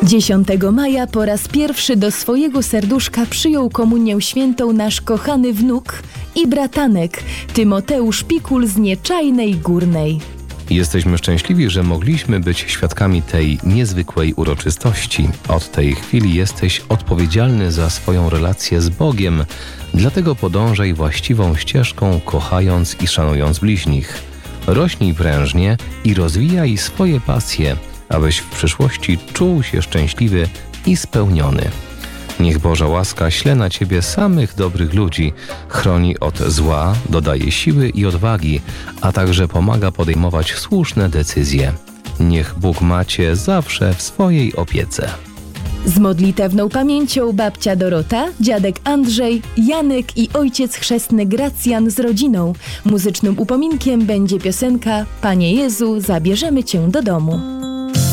10 maja po raz pierwszy do swojego serduszka przyjął komunię świętą nasz kochany wnuk i bratanek Tymoteusz Pikul z Nieczajnej Górnej. Jesteśmy szczęśliwi, że mogliśmy być świadkami tej niezwykłej uroczystości. Od tej chwili jesteś odpowiedzialny za swoją relację z Bogiem, dlatego podążaj właściwą ścieżką, kochając i szanując bliźnich. Rośnij prężnie i rozwijaj swoje pasje, abyś w przyszłości czuł się szczęśliwy i spełniony. Niech Boża łaska śle na Ciebie samych dobrych ludzi, chroni od zła, dodaje siły i odwagi, a także pomaga podejmować słuszne decyzje. Niech Bóg ma Cię zawsze w swojej opiece. Z modlitewną pamięcią babcia Dorota, dziadek Andrzej, Janek i ojciec chrzestny Gracjan z rodziną. Muzycznym upominkiem będzie piosenka Panie Jezu, zabierzemy Cię do domu.